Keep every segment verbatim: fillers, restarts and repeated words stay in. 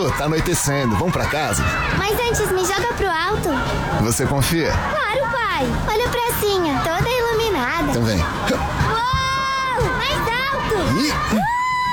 tá anoitecendo. Vamos pra casa? Mas antes, me joga pro alto. Você confia? Claro, pai. Olha a pracinha, toda iluminada. Então vem. Uou! Mais alto! Ih.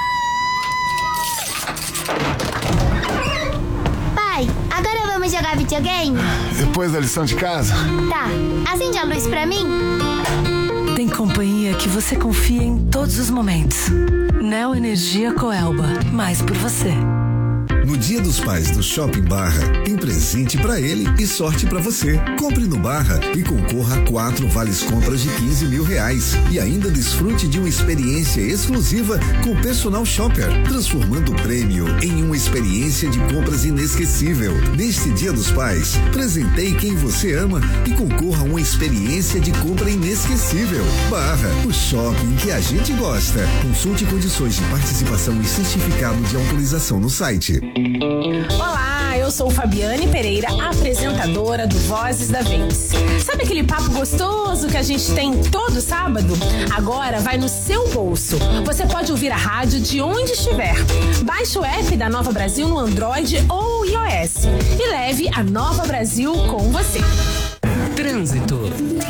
Pai, agora vamos jogar videogame? Depois da lição de casa? Tá. Acende a luz pra mim? Tem companhia que você confia em todos os momentos. Neo Energia Coelba. Mais por você. No Dia dos Pais do Shopping Barra, tem presente pra ele e sorte pra você. Compre no Barra e concorra a quatro vales compras de quinze mil reais. E ainda desfrute de uma experiência exclusiva com o Personal Shopper, transformando o prêmio em uma experiência de compras inesquecível. Neste Dia dos Pais, presenteie quem você ama e concorra a uma experiência de compra inesquecível. Barra, o shopping que a gente gosta. Consulte condições de participação e certificado de autorização no site. Olá, eu sou Fabiane Pereira, apresentadora do Vozes da Vez. Sabe aquele papo gostoso que a gente tem todo sábado? Agora vai no seu bolso. Você pode ouvir a rádio de onde estiver. Baixe o app da Nova Brasil no Android ou iOS e leve a Nova Brasil com você. Trânsito.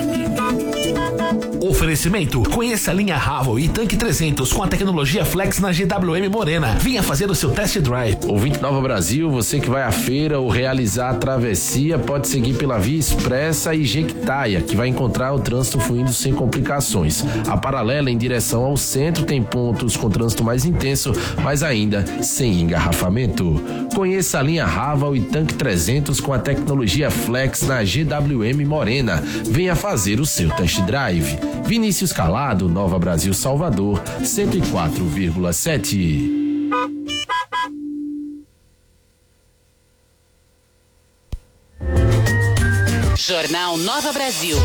Oferecimento. Conheça a linha Haval e Tanque trezentos com a tecnologia Flex na G W M Morena. Venha fazer o seu test drive. Ouvinte Nova Brasil, você que vai à feira ou realizar a travessia, pode seguir pela Via Expressa e Jequitaia, que vai encontrar o trânsito fluindo sem complicações. A paralela em direção ao centro tem pontos com trânsito mais intenso, mas ainda sem engarrafamento. Conheça a linha Haval e Tanque trezentos com a tecnologia Flex na G W M Morena. Venha fazer o seu test drive. Vinícius Calado, Nova Brasil, Salvador, cento e quatro vírgula sete. Jornal Nova Brasil.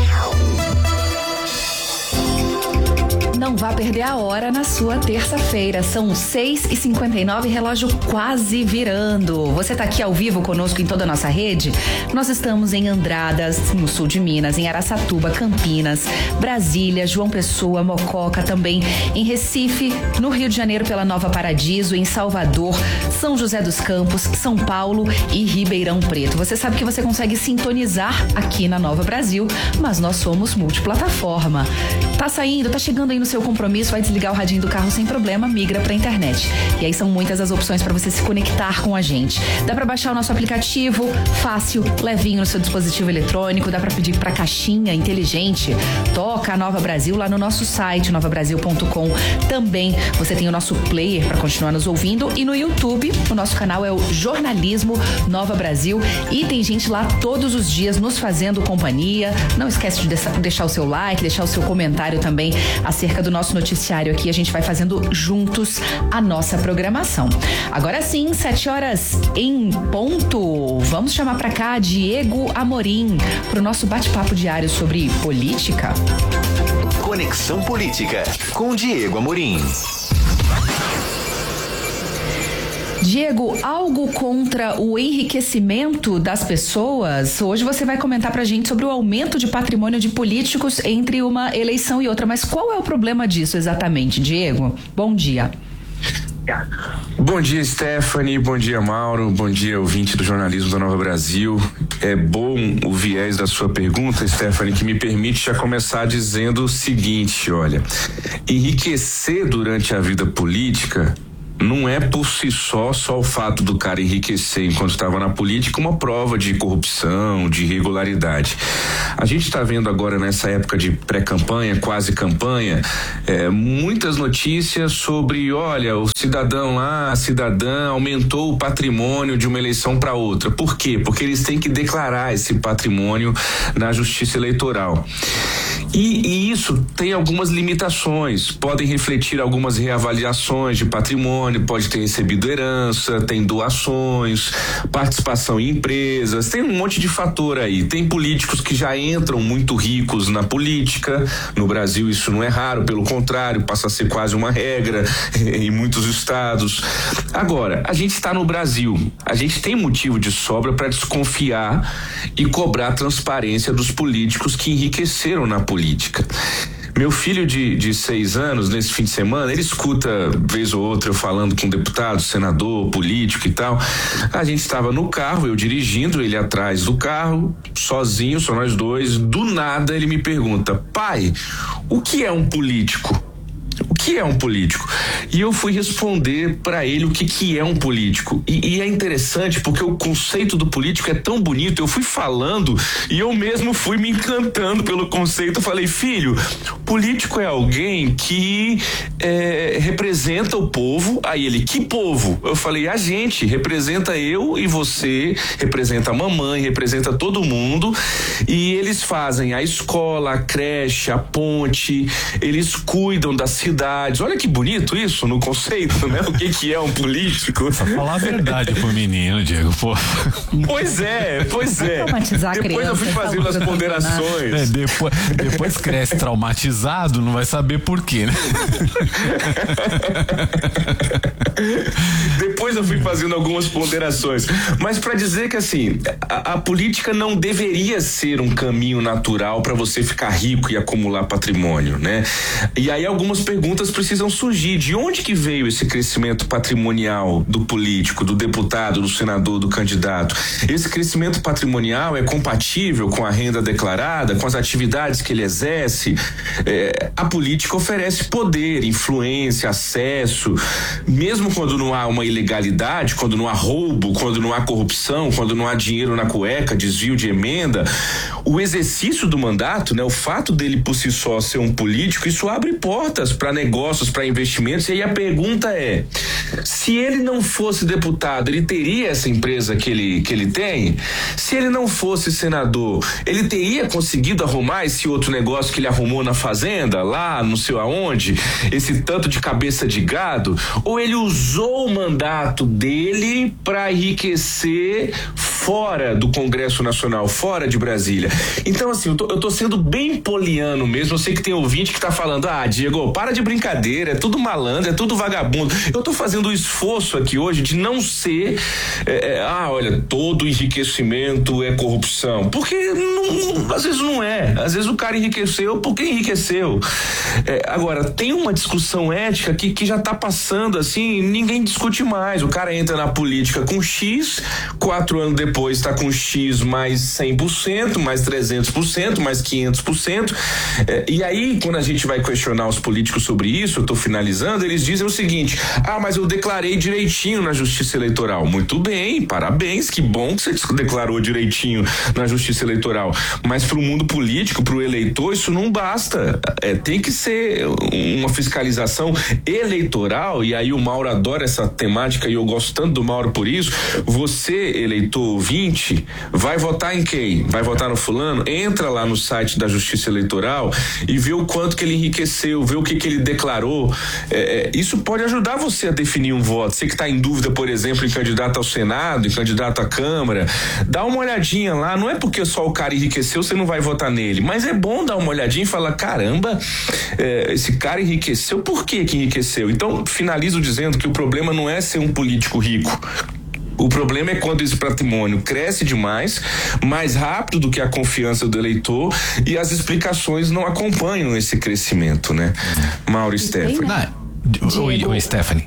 Não vá perder a hora na sua terça-feira. São seis e cinquenta e nove, relógio quase virando. Você está aqui ao vivo conosco em toda a nossa rede? Nós estamos em Andradas, no sul de Minas, em Araçatuba, Campinas, Brasília, João Pessoa, Mococa, também em Recife, no Rio de Janeiro pela Nova Paradiso, em Salvador, São José dos Campos, São Paulo e Ribeirão Preto. Você sabe que você consegue sintonizar aqui na Nova Brasil, mas nós somos multiplataforma. Tá saindo, tá chegando aí no seu compromisso, vai desligar o radinho do carro sem problema, migra pra internet. E aí são muitas as opções para você se conectar com a gente. Dá para baixar o nosso aplicativo, fácil, levinho no seu dispositivo eletrônico, dá para pedir pra caixinha inteligente. Toca a Nova Brasil lá no nosso site, nova brasil ponto com. Também você tem o nosso player para continuar nos ouvindo e no YouTube, o nosso canal é o Jornalismo Nova Brasil e tem gente lá todos os dias nos fazendo companhia. Não esquece de deixar o seu like, deixar o seu comentário também acerca do nosso noticiário aqui. A gente vai fazendo juntos a nossa programação. Agora sim, sete horas em ponto. Vamos chamar pra cá Diego Amorim pro nosso bate-papo diário sobre política. Conexão Política com Diego Amorim. Diego, algo contra o enriquecimento das pessoas? Hoje você vai comentar pra gente sobre o aumento de patrimônio de políticos entre uma eleição e outra. Mas qual é o problema disso exatamente, Diego? Bom dia. Bom dia, Stephanie, bom dia, Mauro, bom dia, ouvinte do Jornalismo da Nova Brasil. É bom o viés da sua pergunta, Stephanie, que me permite já começar dizendo o seguinte, olha, enriquecer durante a vida política não é por si só, só o fato do cara enriquecer enquanto estava na política uma prova de corrupção, de irregularidade. A gente está vendo agora nessa época de pré-campanha, quase campanha, é, muitas notícias sobre, olha, o cidadão lá, a cidadã aumentou o patrimônio de uma eleição para outra. Por quê? Porque eles têm que declarar esse patrimônio na Justiça Eleitoral. E, e isso tem algumas limitações, podem refletir algumas reavaliações de patrimônio, pode ter recebido herança, tem doações, participação em empresas, tem um monte de fator aí. Tem políticos que já entram muito ricos na política, no Brasil isso não é raro, pelo contrário, passa a ser quase uma regra em muitos estados. Agora, a gente está no Brasil, a gente tem motivo de sobra para desconfiar e cobrar transparência dos políticos que enriqueceram na política. Meu filho de, de seis anos, nesse fim de semana, ele escuta, vez ou outra, eu falando com um deputado, senador, político e tal. A gente estava no carro, eu dirigindo, ele atrás do carro, sozinho, só nós dois. Do nada ele me pergunta: pai, o que é um político? O que é um político? E eu fui responder para ele o que que é um político. E, e é interessante porque o conceito do político é tão bonito. Eu fui falando e eu mesmo fui me encantando pelo conceito. Eu falei: filho, político é alguém que é, representa o povo. Aí ele: que povo? Eu falei: a gente, representa eu e você, representa a mamãe, representa todo mundo. E eles fazem a escola, a creche, a ponte, eles cuidam da cidade. Olha que bonito isso no conceito, né? O que que é um político? Só falar a verdade pro menino, Diego, pô. Pois é, pois é. Traumatizar a depois criança, eu fui fazendo as ponderações. É, depois, depois cresce traumatizado, não vai saber por quê, né? Depois eu fui fazendo algumas ponderações, mas para dizer que assim, a, a política não deveria ser um caminho natural para você ficar rico e acumular patrimônio, né? E aí algumas perguntas precisam surgir. De onde que veio esse crescimento patrimonial do político, do deputado, do senador, do candidato? Esse crescimento patrimonial é compatível com a renda declarada, com as atividades que ele exerce? É, a política oferece poder, influência, acesso, mesmo quando não há uma ilegalidade, quando não há roubo, quando não há corrupção, quando não há dinheiro na cueca, desvio de emenda. O exercício do mandato, né, o fato dele por si só ser um político, isso abre portas para negócios, para investimentos. E aí a pergunta é: se ele não fosse deputado, ele teria essa empresa que ele, que ele tem? Se ele não fosse senador, ele teria conseguido arrumar esse outro negócio que ele arrumou na fazenda, lá não sei aonde, esse tanto de cabeça de gado? Ou ele usou o mandato dele para enriquecer fora do Congresso Nacional, fora de Brasília? Então assim, eu tô, eu tô sendo bem poliano mesmo. Eu sei que tem ouvinte que tá falando: ah, Diego, para de brincadeira, é tudo malandro, é tudo vagabundo. Eu tô fazendo o esforço aqui hoje de não ser é, ah, olha, todo enriquecimento é corrupção, porque não, não, às vezes não é. Às vezes o cara enriqueceu porque enriqueceu. É, agora, tem uma discussão ética que, que já tá passando assim, ninguém discute mais. O cara entra na política com X, quatro anos depois tá com X mais cem por cento, mais trezentos por cento, mais quinhentos por cento. É, e aí, quando a gente vai questionar os políticos sobre isso, eu tô finalizando, eles dizem o seguinte: ah, mas eu declarei direitinho na Justiça Eleitoral. Muito bem, parabéns, que bom que você declarou direitinho na Justiça Eleitoral. Mas pro mundo político, pro eleitor, isso não basta. É, tem que ser uma fiscalização eleitoral. E aí o Mauro adora essa temática e eu gosto tanto do Mauro por isso. Você, eleitor ouvinte, vai votar em quem? Vai votar no fulano? Entra lá no site da Justiça Eleitoral e vê o quanto que ele enriqueceu, vê o que que ele declarou. É, isso pode ajudar você a definir um voto. Você que está em dúvida, por exemplo, em candidato ao Senado, em candidato à Câmara, dá uma olhadinha lá. Não é porque só o cara enriqueceu, você não vai votar nele, mas é bom dar uma olhadinha e falar: caramba, é, esse cara enriqueceu, por que que enriqueceu? Então, finalizo dizendo que o problema não é ser um político rico. O problema é quando esse patrimônio cresce demais, mais rápido do que a confiança do eleitor, e as explicações não acompanham esse crescimento, né? Mauro e Stephanie. Oi, oi, Stephanie.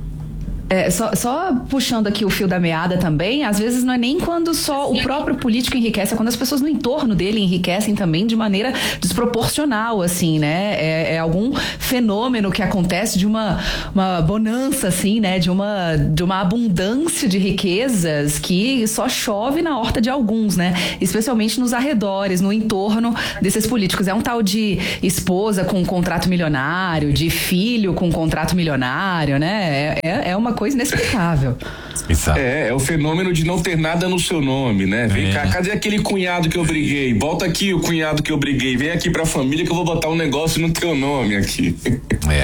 É, só, só puxando aqui o fio da meada também, às vezes não é nem quando só o próprio político enriquece, é quando as pessoas no entorno dele enriquecem também de maneira desproporcional, assim, né? É, é algum fenômeno que acontece de uma, uma bonança, assim, né? De uma, de uma abundância de riquezas que só chove na horta de alguns, né? Especialmente nos arredores, no entorno desses políticos. É um tal de esposa com um contrato milionário, de filho com um contrato milionário, né? É, é uma coisa inexplicável. É, é o fenômeno de não ter nada no seu nome, né? Vem é. cá, cadê aquele cunhado que eu briguei? Volta aqui o cunhado que eu briguei. Vem aqui pra família que eu vou botar um negócio no teu nome aqui. É.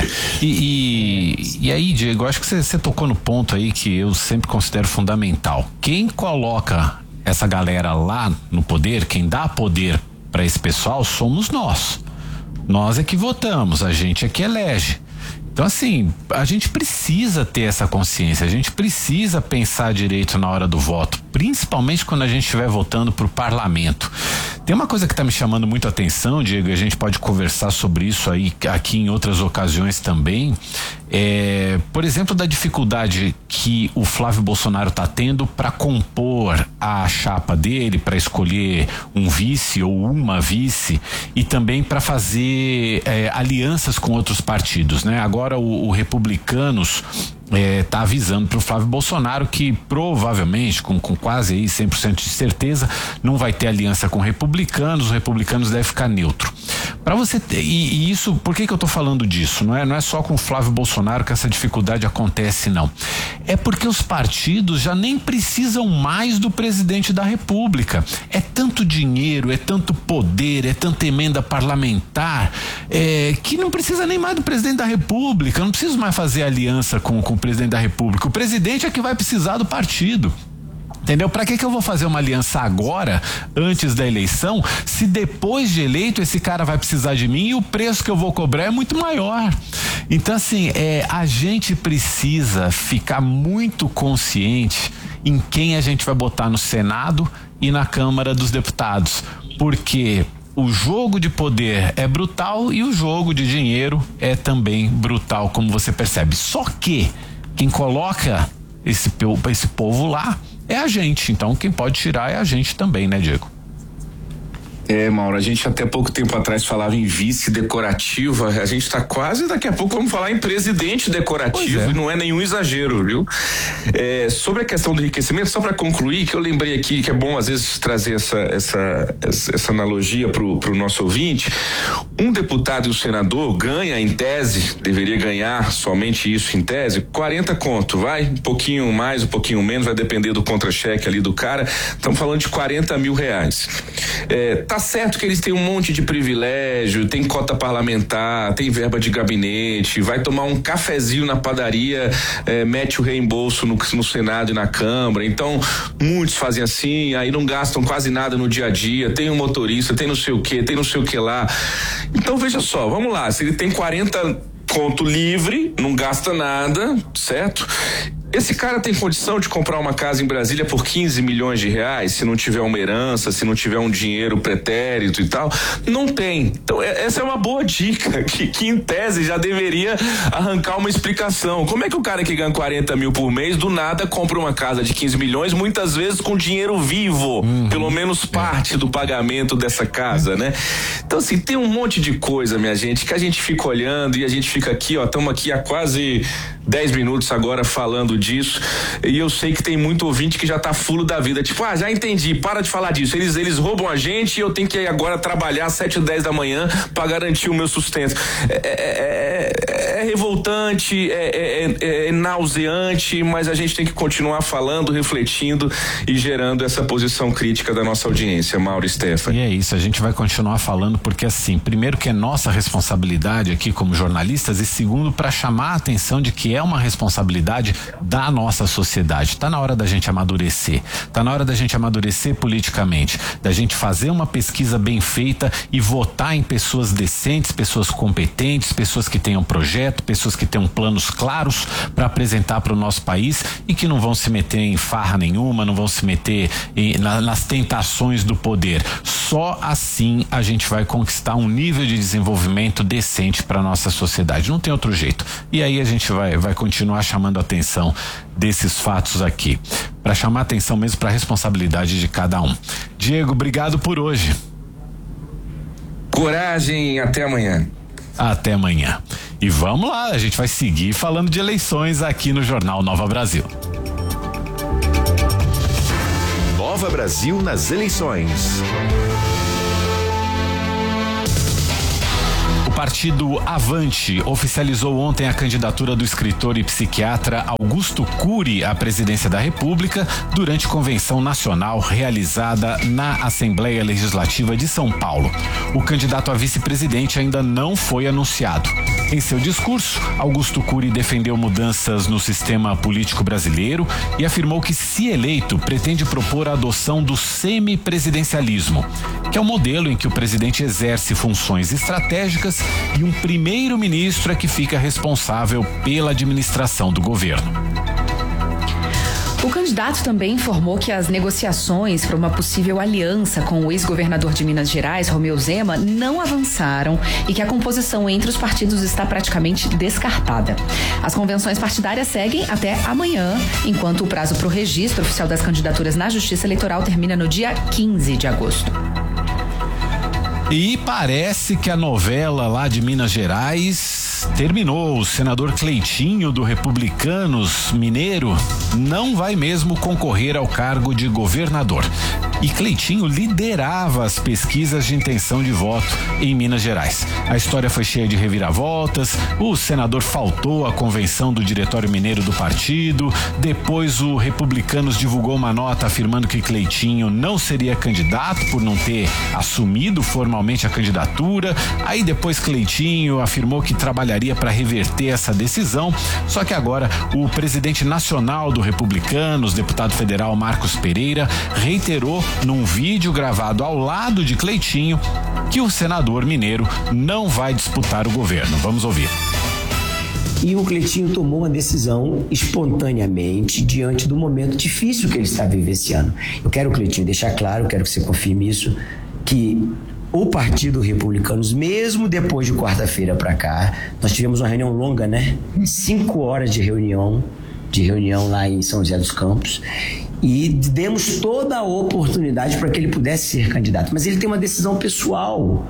E, e, e aí, Diego, acho que você tocou no ponto aí que eu sempre considero fundamental. Quem coloca essa galera lá no poder, quem dá poder para esse pessoal, somos nós. Nós é que votamos, a gente é que elege. Então, assim, a gente precisa ter essa consciência, a gente precisa pensar direito na hora do voto. principalmente quando a gente estiver voltando para o parlamento. Tem uma coisa que está me chamando muito a atenção, Diego, e a gente pode conversar sobre isso aí aqui em outras ocasiões também. É, por exemplo, da dificuldade que o Flávio Bolsonaro está tendo para compor a chapa dele, para escolher um vice ou uma vice, e também para fazer é, alianças com outros partidos, né? Agora o, o Republicanos está é, avisando para o Flávio Bolsonaro que provavelmente, com, com quase aí cem por cento de certeza, não vai ter aliança com republicanos, os republicanos devem ficar neutro. Para você ter, e, e isso, por que que eu tô falando disso? Não é, não é só com o Flávio Bolsonaro que essa dificuldade acontece, não. É porque os partidos já nem precisam mais do presidente da República. É tanto dinheiro, é tanto poder, é tanta emenda parlamentar, é, que não precisa nem mais do presidente da República. Eu não preciso mais fazer aliança com, com o presidente da República. O presidente é que vai precisar do partido. Entendeu? Pra que que eu vou fazer uma aliança agora, antes da eleição, se depois de eleito esse cara vai precisar de mim e o preço que eu vou cobrar é muito maior? Então, assim, é, a gente precisa ficar muito consciente em quem a gente vai botar no Senado e na Câmara dos Deputados, porque o jogo de poder é brutal e o jogo de dinheiro é também brutal, como você percebe. Só que quem coloca esse, esse povo lá é a gente, então quem pode tirar é a gente também, né, Diego? É, Mauro, a gente até pouco tempo atrás falava em vice decorativa, a gente tá quase, daqui a pouco vamos falar em presidente decorativo, é. E não é nenhum exagero, viu? É, sobre a questão do enriquecimento, só para concluir, que eu lembrei aqui que é bom às vezes trazer essa, essa, essa analogia pro, pro nosso ouvinte. Um deputado e um senador ganha em tese, deveria ganhar somente isso em tese, quarenta conto, vai? Um pouquinho mais, um pouquinho menos, vai depender do contra-cheque ali do cara, estamos falando de quarenta mil reais. É, tá certo que eles têm um monte de privilégio, tem cota parlamentar, tem verba de gabinete, vai tomar um cafezinho na padaria, é, mete o reembolso no, no Senado e na Câmara, então muitos fazem assim, aí não gastam quase nada no dia a dia, tem um motorista, tem não sei o que, tem não sei o que lá. Então veja só, vamos lá, se ele tem quarenta conto livre, não gasta nada, certo? Esse cara tem condição de comprar uma casa em Brasília por quinze milhões de reais, se não tiver uma herança, se não tiver um dinheiro pretérito e tal? Não tem. Então, essa é uma boa dica, que, que em tese já deveria arrancar uma explicação. Como é que o cara que ganha quarenta mil por mês, do nada compra uma casa de quinze milhões, muitas vezes com dinheiro vivo, uhum. Pelo menos parte do pagamento dessa casa, né? Então, assim, tem um monte de coisa, minha gente, que a gente fica olhando e a gente fica aqui, ó, estamos aqui há quase dez minutos agora falando disso, e eu sei que tem muito ouvinte que já tá fulo da vida, tipo, ah, já entendi, para de falar disso, eles, eles roubam a gente e eu tenho que agora trabalhar às sete, dez da manhã para garantir o meu sustento. É, é, é, é revoltante, é, é, é nauseante, mas a gente tem que continuar falando, refletindo e gerando essa posição crítica da nossa audiência, Mauro e Stephanie. E é isso, a gente vai continuar falando porque, assim, primeiro que é nossa responsabilidade aqui como jornalistas, e segundo, para chamar a atenção de que é uma responsabilidade da nossa sociedade. Tá na hora da gente amadurecer, tá na hora da gente amadurecer politicamente, da gente fazer uma pesquisa bem feita e votar em pessoas decentes, pessoas competentes, pessoas que tenham projeto, pessoas que tenham planos claros para apresentar para o nosso país e que não vão se meter em farra nenhuma, não vão se meter em, na, nas tentações do poder. Só assim a gente vai conquistar um nível de desenvolvimento decente para nossa sociedade. Não tem outro jeito. E aí a gente vai, vai continuar chamando a atenção desses fatos aqui, para chamar a atenção mesmo para a responsabilidade de cada um. Diego, obrigado por hoje. Coragem, até amanhã. Até amanhã. E vamos lá, a gente vai seguir falando de eleições aqui no Jornal Nova Brasil. Nova Brasil nas eleições. O partido Avante oficializou ontem a candidatura do escritor e psiquiatra Augusto Cury à presidência da República durante convenção nacional realizada na Assembleia Legislativa de São Paulo. O candidato a vice-presidente ainda não foi anunciado. Em seu discurso, Augusto Cury defendeu mudanças no sistema político brasileiro e afirmou que, se eleito, pretende propor a adoção do semipresidencialismo, que é o modelo em que o presidente exerce funções estratégicas e um primeiro-ministro é que fica responsável pela administração do governo. O candidato também informou que as negociações para uma possível aliança com o ex-governador de Minas Gerais, Romeu Zema, não avançaram e que a composição entre os partidos está praticamente descartada. As convenções partidárias seguem até amanhã, enquanto o prazo para o registro oficial das candidaturas na Justiça Eleitoral termina no dia quinze de agosto. E parece que a novela lá de Minas Gerais terminou. O senador Cleitinho, do Republicanos Mineiro, não vai mesmo concorrer ao cargo de governador. E Cleitinho liderava as pesquisas de intenção de voto em Minas Gerais. A história foi cheia de reviravoltas. O senador faltou à convenção do Diretório Mineiro do partido. Depois o Republicanos divulgou uma nota afirmando que Cleitinho não seria candidato por não ter assumido formalmente a candidatura. Aí depois Cleitinho afirmou que trabalharia para reverter essa decisão. Só que agora o presidente nacional do Republicanos, deputado federal Marcos Pereira, reiterou num vídeo gravado ao lado de Cleitinho que o senador mineiro não vai disputar o governo. Vamos ouvir. E o Cleitinho tomou uma decisão espontaneamente diante do momento difícil que ele está vivenciando. Eu quero, Cleitinho, deixar claro, quero que você confirme isso, que o Partido Republicanos, mesmo depois de quarta-feira para cá, nós tivemos uma reunião longa, né? Cinco horas de reunião, de reunião lá em São José dos Campos, e demos toda a oportunidade para que ele pudesse ser candidato. Mas ele tem uma decisão pessoal.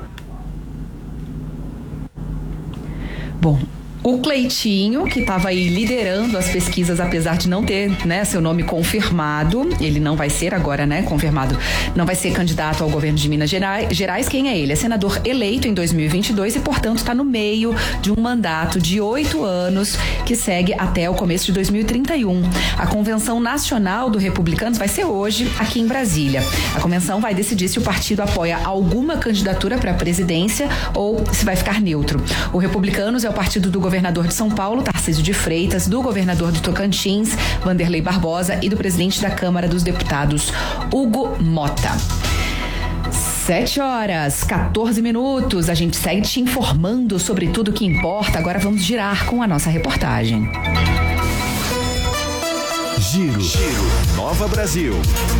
Bom, o Cleitinho, que estava aí liderando as pesquisas, apesar de não ter, né, seu nome confirmado, ele não vai ser agora, né, confirmado, não vai ser candidato ao governo de Minas Gerais. Quem é ele? É senador eleito em dois mil e vinte e dois e, portanto, está no meio de um mandato de oito anos que segue até o começo de dois mil e trinta e um. A Convenção Nacional do Republicanos vai ser hoje aqui em Brasília. A convenção vai decidir se o partido apoia alguma candidatura para a presidência ou se vai ficar neutro. O Republicanos é o partido do governador de São Paulo, Tarcísio de Freitas, do governador do Tocantins, Vanderlei Barbosa, e do presidente da Câmara dos Deputados, Hugo Mota. Sete horas, quatorze minutos. A gente segue te informando sobre tudo que importa. Agora vamos girar com a nossa reportagem. Giro. Giro. Nova Brasil.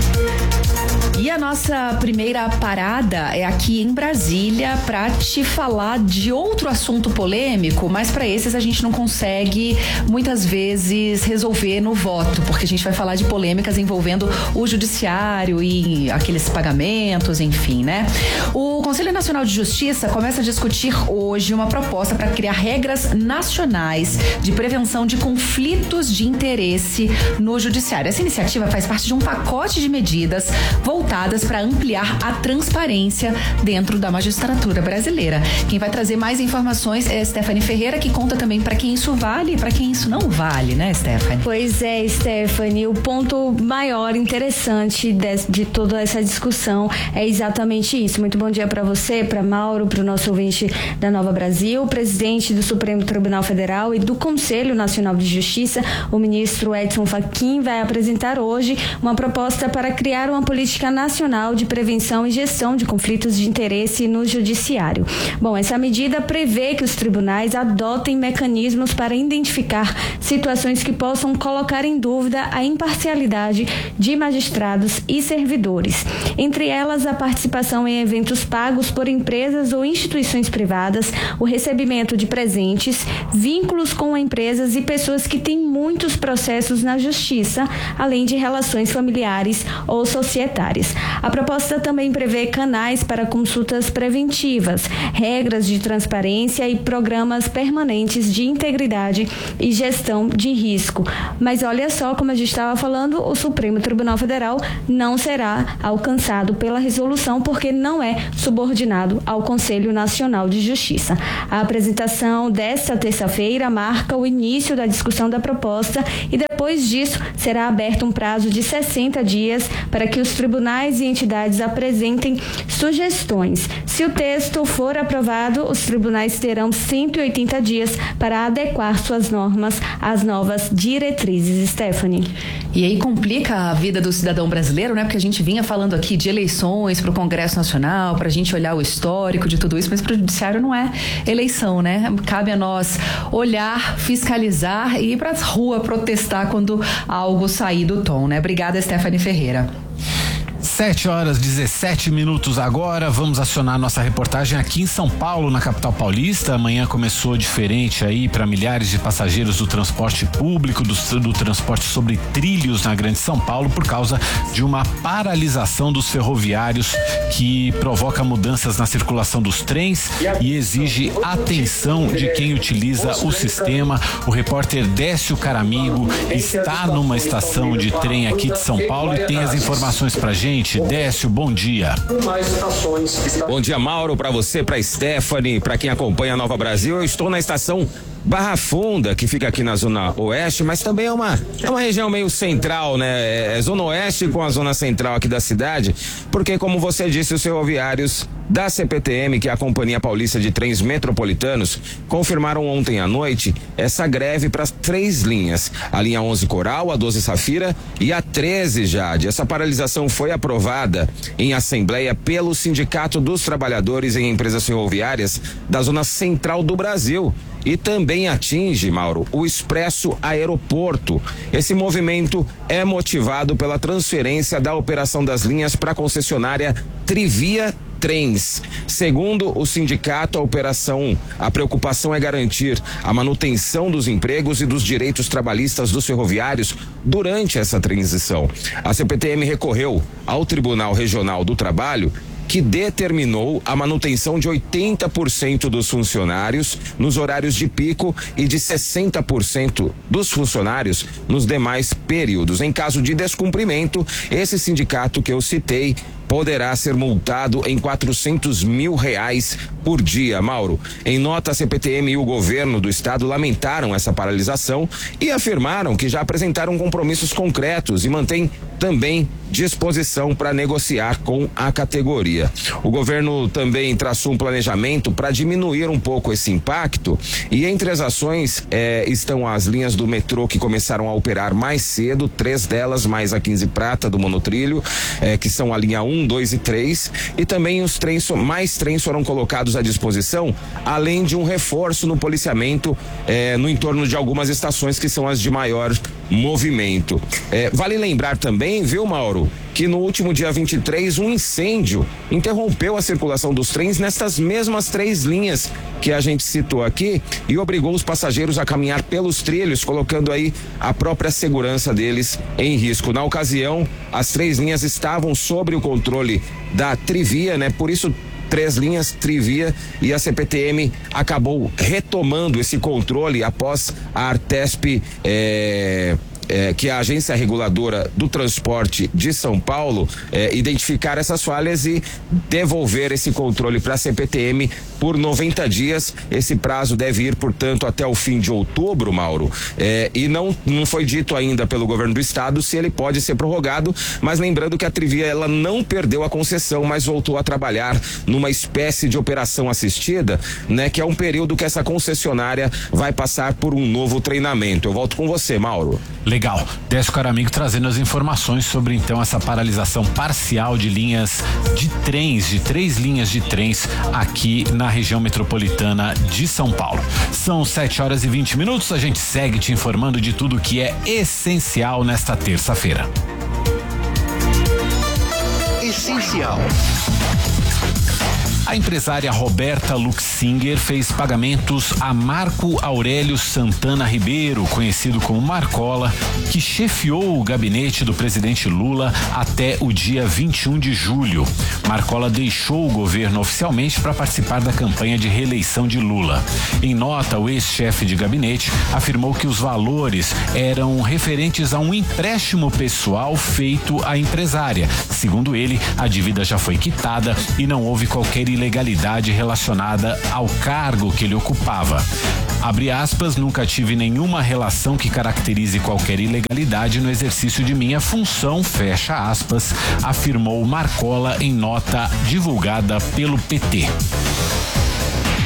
E a nossa primeira parada é aqui em Brasília para te falar de outro assunto polêmico, mas para esses a gente não consegue muitas vezes resolver no voto, porque a gente vai falar de polêmicas envolvendo o judiciário e aqueles pagamentos, enfim, né? O Conselho Nacional de Justiça começa a discutir hoje uma proposta para criar regras nacionais de prevenção de conflitos de interesse no judiciário. Essa iniciativa faz parte de um pacote de medidas voltadas para ampliar a transparência dentro da magistratura brasileira. Quem vai trazer mais informações é a Stephanie Ferreira, que conta também para quem isso vale e para quem isso não vale, né, Stephanie? Pois é, Stephanie, o ponto maior interessante de, de toda essa discussão é exatamente isso. Muito bom dia para você, para Mauro, para o nosso ouvinte da Nova Brasil. O presidente do Supremo Tribunal Federal e do Conselho Nacional de Justiça, o ministro Edson Fachin, vai apresentar hoje uma proposta para criar uma política nacional de prevenção e gestão de conflitos de interesse no judiciário. Bom, essa medida prevê que os tribunais adotem mecanismos para identificar situações que possam colocar em dúvida a imparcialidade de magistrados e servidores. Entre elas, a participação em eventos pagos por empresas ou instituições privadas, o recebimento de presentes, vínculos com empresas e pessoas que têm muitos processos na justiça, além de relações familiares ou societárias. A proposta também prevê canais para consultas preventivas, regras de transparência e programas permanentes de integridade e gestão de risco. Mas olha só, como a gente estava falando, o Supremo Tribunal Federal não será alcançado pela resolução porque não é subordinado ao Conselho Nacional de Justiça. A apresentação desta terça-feira marca o início da discussão da proposta e depois disso será aberto um prazo de sessenta dias para que os tribunais e entidades apresentem sugestões. Se o texto for aprovado, os tribunais terão cento e oitenta dias para adequar suas normas às novas diretrizes. Stephanie. E aí complica a vida do cidadão brasileiro, né? Porque a gente vinha falando aqui de eleições para o Congresso Nacional, para a gente olhar o histórico de tudo isso, mas para o Judiciário não é eleição, né? Cabe a nós olhar, fiscalizar e ir para a rua protestar quando algo sair do tom, né? Obrigada, Stephanie Ferreira. sete horas, dezessete minutos agora, vamos acionar nossa reportagem aqui em São Paulo, na capital paulista. Amanhã começou diferente aí para milhares de passageiros do transporte público, do, do transporte sobre trilhos na Grande São Paulo, por causa de uma paralisação dos ferroviários que provoca mudanças na circulação dos trens e exige atenção de quem utiliza o sistema. O repórter Décio Caramigo está numa estação de trem aqui de São Paulo e tem as informações pra gente. Décio, bom dia. Bom dia, Mauro, para você, para Stephanie, para quem acompanha a Nova Brasil. Eu estou na estação Barra Funda, que fica aqui na zona oeste, mas também é uma, é uma região meio central, né? É zona oeste com a zona central aqui da cidade, porque, como você disse, os ferroviários da C P T M, que é a Companhia Paulista de Trens Metropolitanos, confirmaram ontem à noite essa greve para as três linhas, a linha onze Coral, a doze Safira e a treze Jade. Essa paralisação foi aprovada em assembleia pelo Sindicato dos Trabalhadores em Empresas Ferroviárias da zona central do Brasil. E também atinge, Mauro, o Expresso Aeroporto. Esse movimento é motivado pela transferência da operação das linhas para a concessionária Trivia Trens. Segundo o sindicato, a operação, a preocupação é garantir a manutenção dos empregos e dos direitos trabalhistas dos ferroviários durante essa transição. A C P T M recorreu ao Tribunal Regional do Trabalho, que determinou a manutenção de oitenta por cento dos funcionários nos horários de pico e de sessenta por cento dos funcionários nos demais períodos. Em caso de descumprimento, esse sindicato que eu citei poderá ser multado em quatrocentos mil reais por dia. Mauro, em nota, a C P T M e o governo do estado lamentaram essa paralisação e afirmaram que já apresentaram compromissos concretos e mantém também disposição para negociar com a categoria. O governo também traçou um planejamento para diminuir um pouco esse impacto e entre as ações eh, estão as linhas do metrô que começaram a operar mais cedo, três delas mais a quinze Prata do monotrilho, eh, que são a linha um, dois e três, e também os trens, mais trens foram colocados à disposição, além de um reforço no policiamento eh, no entorno de algumas estações que são as de maior movimento. Eh, vale lembrar também, viu, Mauro, que no último dia vinte e três um incêndio interrompeu a circulação dos trens nestas mesmas três linhas que a gente citou aqui e obrigou os passageiros a caminhar pelos trilhos, colocando aí a própria segurança deles em risco. Na ocasião, as três linhas estavam sob o controle da Trivia, né? Por isso, três linhas, Trivia, e a C P T M acabou retomando esse controle após a Artesp é, É, que é a agência reguladora do transporte de São Paulo é, identificar essas falhas e devolver esse controle para a C P T M por noventa dias. Esse prazo deve ir, portanto, até o fim de outubro, Mauro. É, e não, não foi dito ainda pelo governo do estado se ele pode ser prorrogado, mas lembrando que a Trivia ela não perdeu a concessão, mas voltou a trabalhar numa espécie de operação assistida, né? Que é um período que essa concessionária vai passar por um novo treinamento. Eu volto com você, Mauro. Legal. Décio Caramigo trazendo as informações sobre então essa paralisação parcial de linhas de trens, de três linhas de trens aqui na região metropolitana de São Paulo. São sete horas e vinte minutos, a gente segue te informando de tudo que é essencial nesta terça-feira. Essencial. A empresária Roberta Luxinger fez pagamentos a Marco Aurélio Santana Ribeiro, conhecido como Marcola, que chefiou o gabinete do presidente Lula até o dia vinte e um de julho. Marcola deixou o governo oficialmente para participar da campanha de reeleição de Lula. Em nota, o ex-chefe de gabinete afirmou que os valores eram referentes a um empréstimo pessoal feito à empresária. Segundo ele, a dívida já foi quitada e não houve qualquer ilegalidade relacionada ao cargo que ele ocupava. Abre aspas, nunca tive nenhuma relação que caracterize qualquer ilegalidade no exercício de minha função, fecha aspas, afirmou Marcola em nota divulgada pelo P T.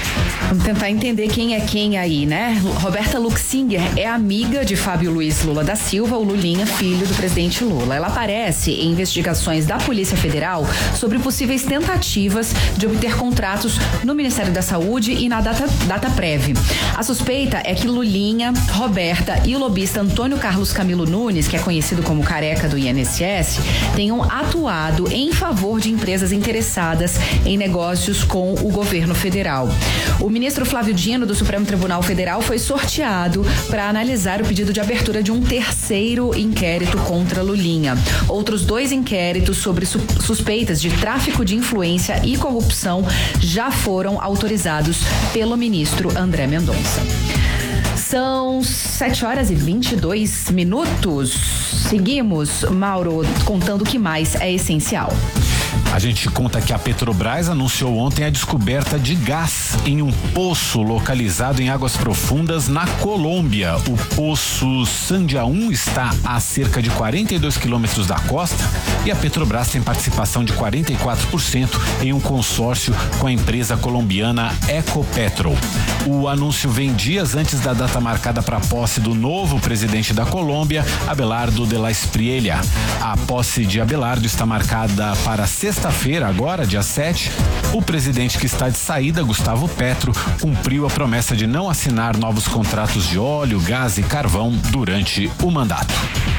Vamos tentar entender quem é quem aí, né? Roberta Luxinger é amiga de Fábio Luiz Lula da Silva, o Lulinha, filho do presidente Lula. Ela aparece em investigações da Polícia Federal sobre possíveis tentativas de obter contratos no Ministério da Saúde e na Data, Dataprev. A suspeita é que Lulinha, Roberta e o lobista Antônio Carlos Camilo Nunes, que é conhecido como Careca do I N S S, tenham atuado em favor de empresas interessadas em negócios com o governo federal. O ministro Flávio Dino, do Supremo Tribunal Federal, foi sorteado para analisar o pedido de abertura de um terceiro inquérito contra Lulinha. Outros dois inquéritos sobre su- suspeitas de tráfico de influência e corrupção já foram autorizados pelo ministro André Mendonça. São sete horas e vinte e dois minutos. Seguimos, Mauro, contando o que mais é essencial. A gente conta que a Petrobras anunciou ontem a descoberta de gás em um poço localizado em águas profundas na Colômbia. O poço Sandia um está a cerca de quarenta e dois quilômetros da costa e a Petrobras tem participação de quarenta e quatro por cento em um consórcio com a empresa colombiana Ecopetrol. O anúncio vem dias antes da data marcada para a posse do novo presidente da Colômbia, Abelardo de la Espriella. A posse de Abelardo está marcada para sexta-feira, agora, dia sete. O presidente que está de saída, Gustavo Petro, cumpriu a promessa de não assinar novos contratos de óleo, gás e carvão durante o mandato.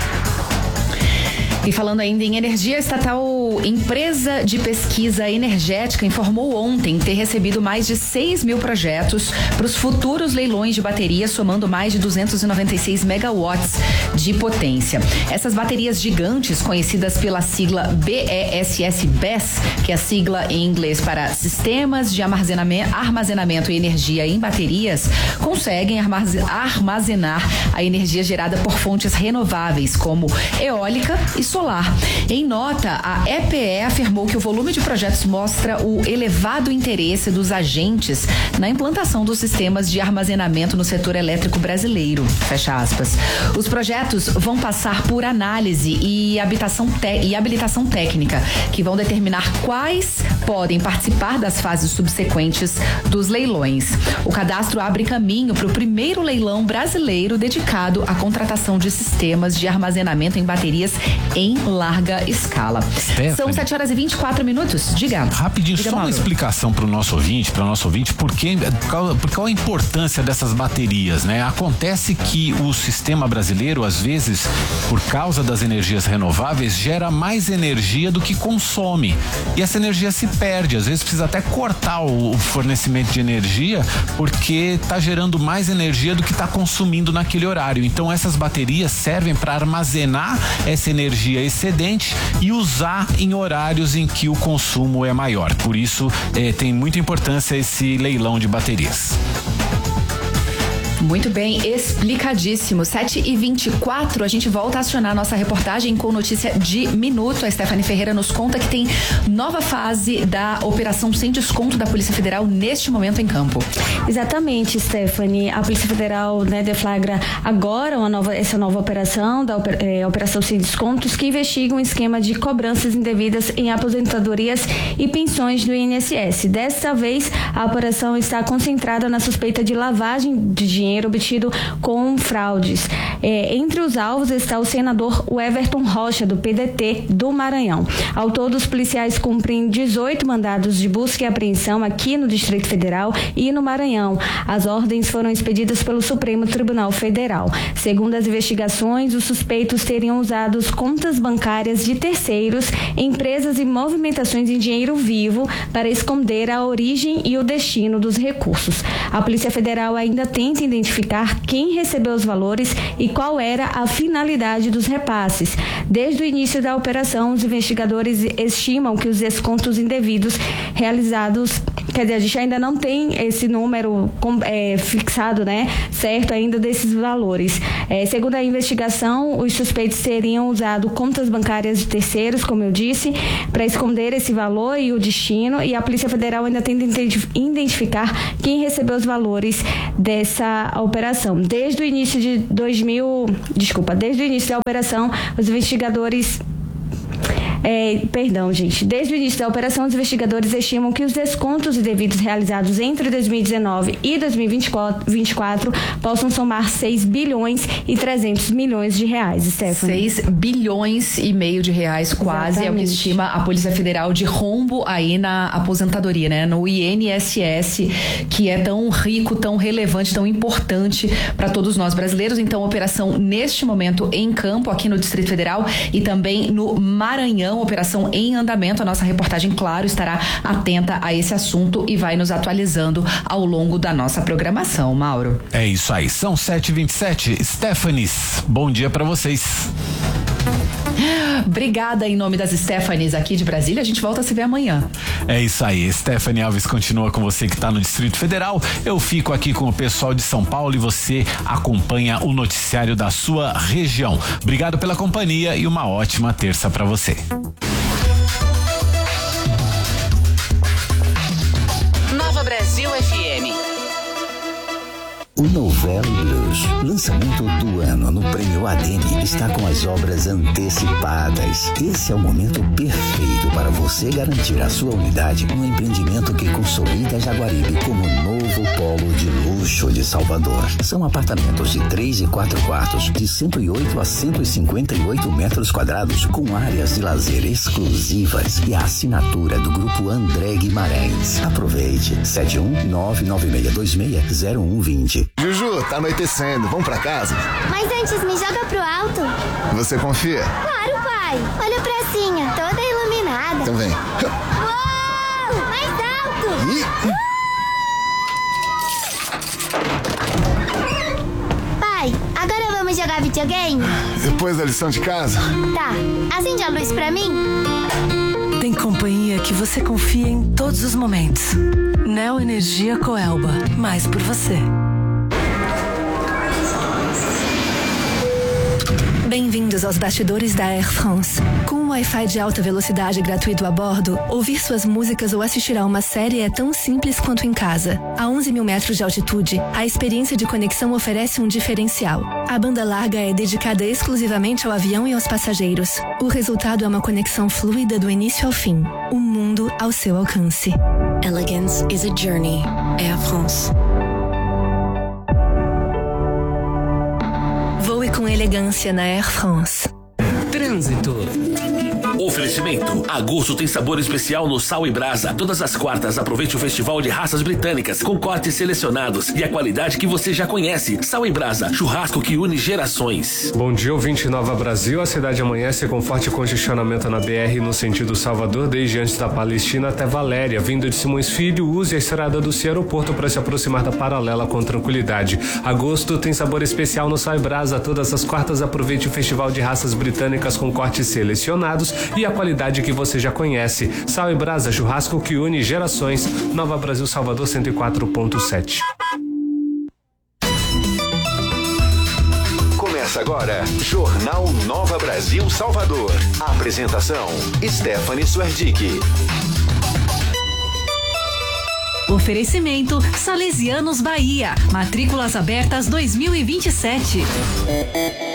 E falando ainda em energia, a estatal Empresa de Pesquisa Energética informou ontem ter recebido mais de seis mil projetos para os futuros leilões de baterias, somando mais de duzentos e noventa e seis megawatts de potência. Essas baterias gigantes, conhecidas pela sigla B E S S B E S, que é a sigla em inglês para Sistemas de Armazenamento, Armazenamento e Energia em Baterias, conseguem armazenar a energia gerada por fontes renováveis, como eólica e solar. Em nota, a E P E afirmou que o volume de projetos mostra o elevado interesse dos agentes na implantação dos sistemas de armazenamento no setor elétrico brasileiro. Fecha aspas. Os projetos vão passar por análise e, habitação te- e habilitação técnica, que vão determinar quais podem participar das fases subsequentes dos leilões. O cadastro abre caminho para o primeiro leilão brasileiro dedicado à contratação de sistemas de armazenamento em baterias em larga escala. Stephanie. São sete horas e vinte e quatro minutos. Diga. Rapidinho, Diga, só uma Mauro. explicação para o nosso ouvinte, para o nosso ouvinte, por, que, por qual a importância dessas baterias, né? Acontece que o sistema brasileiro, às vezes, por causa das energias renováveis, gera mais energia do que consome. E essa energia se perde. Às vezes precisa até cortar o, o fornecimento de energia, porque está gerando mais energia do que está consumindo naquele horário. Então essas baterias servem para armazenar essa energia excedente e usar em horários em que o consumo é maior. Por isso, eh, tem muita importância esse leilão de baterias. Muito bem, explicadíssimo. sete e vinte e quatro, a gente volta a acionar nossa reportagem com notícia de minuto. A Stephanie Ferreira nos conta que tem nova fase da operação sem desconto da Polícia Federal neste momento em campo. Exatamente, Stephanie. A Polícia Federal, né, deflagra agora uma nova, essa nova operação, da é, Operação Sem Descontos, que investiga um esquema de cobranças indevidas em aposentadorias e pensões do I N S S. Desta vez, a operação está concentrada na suspeita de lavagem de dinheiro obtido com fraudes. É, entre os alvos está o senador Everton Rocha, do P D T do Maranhão. Ao todo, os policiais cumprem dezoito mandados de busca e apreensão aqui no Distrito Federal e no Maranhão. As ordens foram expedidas pelo Supremo Tribunal Federal. Segundo as investigações, os suspeitos teriam usado contas bancárias de terceiros, empresas e movimentações em dinheiro vivo para esconder a origem e o destino dos recursos. A Polícia Federal ainda tenta identificar quem recebeu os valores e qual era a finalidade dos repasses. Desde o início da operação, os investigadores estimam que os descontos indevidos realizados, quer dizer, a gente ainda não tem esse número é, fixado, né, certo ainda desses valores. É, segundo a investigação, os suspeitos teriam usado contas bancárias de terceiros, como eu disse, para esconder esse valor e o destino, e a Polícia Federal ainda tenta identificar quem recebeu os valores dessa operação. Desde o início de dois mil, desculpa, desde o início da operação, os investigadores É, perdão, gente. Desde o início da operação, os investigadores estimam que os descontos indevidos realizados entre dois mil e dezenove e dois mil e vinte e quatro possam somar seis bilhões e trezentos milhões de reais, Stephanie. seis bilhões e meio de reais, quase. Exatamente. É o que estima a Polícia Federal de rombo aí na aposentadoria, né? No I N S S, que é tão rico, tão relevante, tão importante para todos nós brasileiros. Então, operação neste momento em campo aqui no Distrito Federal e também no Maranhão, operação em andamento. A nossa reportagem, claro, estará atenta a esse assunto e vai nos atualizando ao longo da nossa programação, Mauro. É isso aí, são sete e vinte e sete. Stephanies, bom dia para vocês. Obrigada em nome das Stephanies aqui de Brasília. A gente volta a se ver amanhã. É isso aí. Stephanie Alves continua com você que está no Distrito Federal. Eu fico aqui com o pessoal de São Paulo e você acompanha o noticiário da sua região. Obrigado pela companhia e uma ótima terça para você. Nova Brasil F M. O Novel Blues, lançamento do ano no Prêmio A D M, está com as obras antecipadas. Esse é o momento perfeito para você garantir a sua unidade no empreendimento que consolida Jaguaribe como novo polo de luxo de Salvador. São apartamentos de três e quatro quartos, de cento e oito a cento e cinquenta e oito metros quadrados, com áreas de lazer exclusivas e a assinatura do Grupo André Guimarães. Aproveite, sete um nove nove seis dois seis zero um dois zero. Juju, tá anoitecendo, vamos pra casa? Mas antes me joga pro alto. Você confia? Claro, pai. Olha a pracinha, toda iluminada. Então vem. Uou! Mais alto! Ih. Pai, agora vamos jogar videogame? Depois da lição de casa? Tá. Acende a luz pra mim. Tem companhia que você confia em todos os momentos. Neo Energia Coelba, mais por você. Bem-vindos aos bastidores da Air France. Com um Wi-Fi de alta velocidade gratuito a bordo, ouvir suas músicas ou assistir a uma série é tão simples quanto em casa. A onze mil metros de altitude, a experiência de conexão oferece um diferencial. A banda larga é dedicada exclusivamente ao avião e aos passageiros. O resultado é uma conexão fluida do início ao fim. O mundo ao seu alcance. Elegance is a journey. Air France. Voe com elegância na Air France. Trânsito. Oferecimento. Agosto tem sabor especial no Sal e Brasa. Todas as quartas aproveite o Festival de Raças Britânicas com cortes selecionados e a qualidade que você já conhece. Sal e Brasa, churrasco que une gerações. Bom dia, ouvinte Nova Brasil. A cidade amanhece com forte congestionamento na B R no sentido Salvador, desde antes da Palestina até Valéria. Vindo de Simões Filho, use a estrada do Aeroporto para se aproximar da Paralela com tranquilidade. Agosto tem sabor especial no Sal e Brasa. Todas as quartas aproveite o Festival de Raças Britânicas com cortes selecionados e a qualidade que você já conhece. Sal e Brasa, churrasco que une gerações. Nova Brasil, Salvador, cento e quatro ponto sete. Começa agora, Jornal Nova Brasil, Salvador. Apresentação, Stephanie Swerdick. Oferecimento Salesianos Bahia. Matrículas abertas dois mil e vinte e sete.